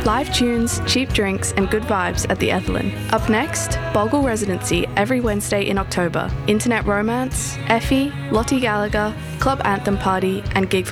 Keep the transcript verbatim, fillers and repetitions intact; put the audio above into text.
Live tunes, cheap drinks and good vibes at the Ethelyn. Up next, Bogle Residency every Wednesday in October. Internet Romance, Effie, Lottie Gallagher, Club Anthem Party and Gig for